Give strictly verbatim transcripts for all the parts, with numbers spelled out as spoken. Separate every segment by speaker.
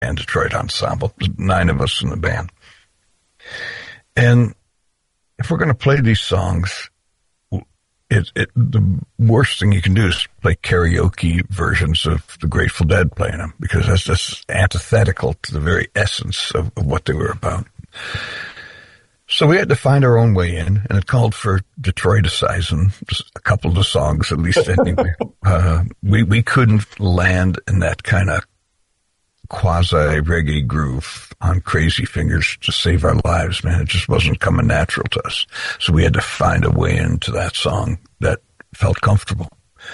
Speaker 1: band, Detroit Ensemble. There's nine of us in the band. And if we're going to play these songs, it, it, the worst thing you can do is play karaoke versions of the Grateful Dead playing them, because that's just antithetical to the very essence of, of what they were about. So we had to find our own way in, and it called for Detroiticizing just a couple of the songs, at least anyway. uh, we, we couldn't land in that kind of quasi-reggae groove on Crazy Fingers to save our lives, man. It just wasn't coming natural to us. So we had to find a way into that song that felt comfortable.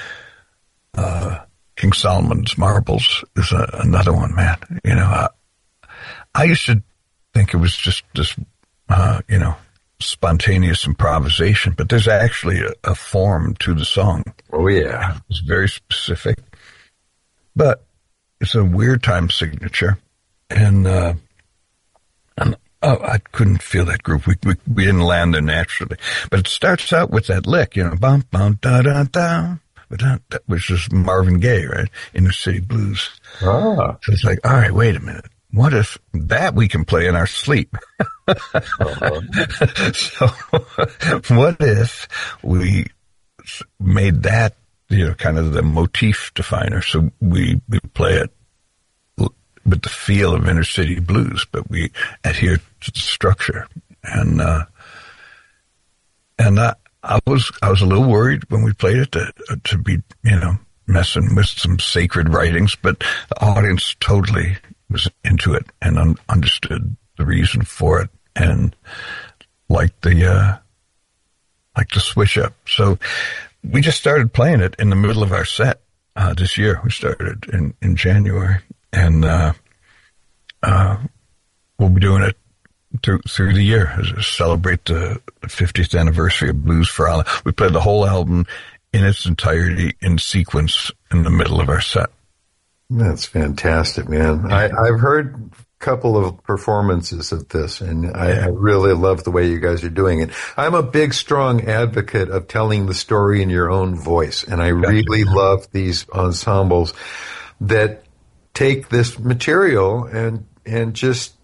Speaker 1: Uh, King Solomon's Marbles is a, another one, man. You know, I, I used to think it was just this, uh, you know, spontaneous improvisation, but there's actually a, a form to the song.
Speaker 2: Oh, yeah.
Speaker 1: It's very specific. But it's a weird time signature, and uh, and, oh, I couldn't feel that groove. We, we we didn't land there naturally. But it starts out with that lick, you know, bum bum da da da, which is Marvin Gaye, right? Inner City Blues.
Speaker 2: Ah.
Speaker 1: So it's like, all right, wait a minute. What if that we can play in our sleep? uh-huh. So what if we made that, you know, kind of the motif definer? So we, we play it with the feel of Inner City Blues, but we adhere to the structure. And, uh, and I, I was, I was a little worried when we played it to, to be, you know, messing with some sacred writings, but the audience totally was into it and un- understood the reason for it, and liked the, uh, liked the switch up. So we just started playing it in the middle of our set, uh, this year. We started in, in January, and, uh, uh, we'll be doing it through, through the year to celebrate the fiftieth anniversary of Blues for Allah. We played the whole album in its entirety in sequence in the middle of our set.
Speaker 2: That's fantastic, man. I, I've heard a couple of performances of this, and I, I really love the way you guys are doing it. I'm a big, strong advocate of telling the story in your own voice, and I really love these ensembles that take this material and and just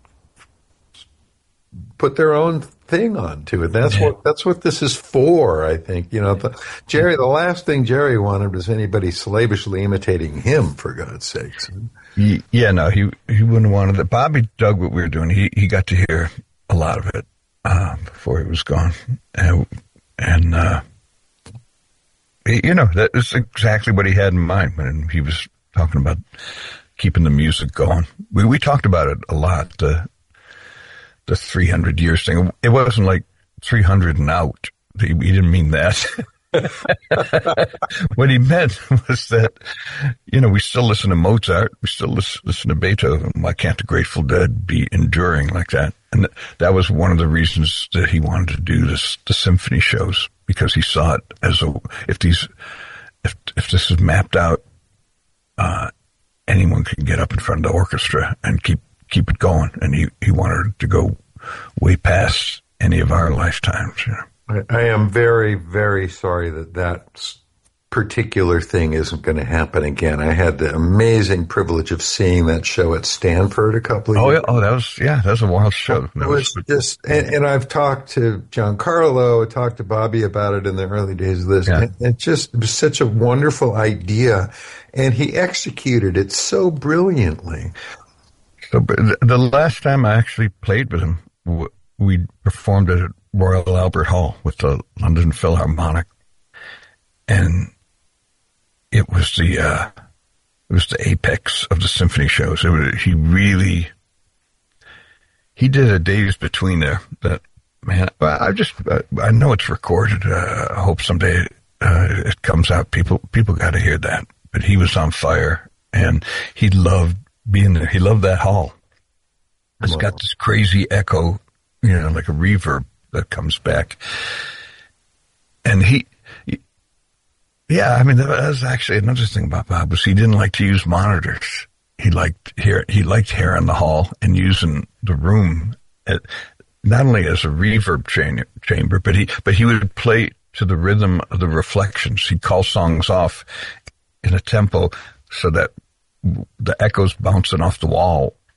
Speaker 2: put their own thing onto it. That's yeah. what that's what this is for, I think. You know, the, Jerry, the last thing Jerry wanted was anybody slavishly imitating him, for God's sakes.
Speaker 1: He, yeah, no, he he wouldn't have wanted that. Bobby dug what we were doing. He he got to hear a lot of it uh, before he was gone, and and uh, he, you know, that is exactly what he had in mind when he was talking about keeping the music going. We we talked about it a lot. The the three hundred years thing. It wasn't like three hundred and out. He, he didn't mean that. What he meant was that, you know, we still listen to Mozart. We still listen, listen to Beethoven. Why can't the Grateful Dead be enduring like that? And th- that was one of the reasons that he wanted to do this, the symphony shows, because he saw it as a, if these, if, if this is mapped out, uh, anyone can get up in front of the orchestra and keep keep it going, and he, he wanted to go way past any of our lifetimes. You know?
Speaker 2: I, I am very, very sorry that that particular thing isn't going to happen again. I had the amazing privilege of seeing that show at Stanford a couple of
Speaker 1: oh,
Speaker 2: years
Speaker 1: yeah. Oh, that was, yeah, that was a wild show. That
Speaker 2: it was, was just, and, and I've talked to Giancarlo, I talked to Bobby about it in the early days of this. Yeah. And it just it was such a wonderful idea, and he executed it so brilliantly.
Speaker 1: So the last time I actually played with him, we performed at Royal Albert Hall with the London Philharmonic, and it was the uh, it was the apex of the symphony shows. It was, he really he did a Days Between there. That man, I just I, I know it's recorded. Uh, I hope someday uh, it comes out. People people got to hear that. But he was on fire, and he loved being there. He loved that hall. It's wow. got this crazy echo, you know, like a reverb that comes back. And he, he yeah, I mean, that was actually another thing about Bob was he didn't like to use monitors. He liked hear, he liked hearing the hall and using the room at, not only as a reverb cha- chamber, but he, but he would play to the rhythm of the reflections. He'd call songs off in a tempo so that the echoes bouncing off the wall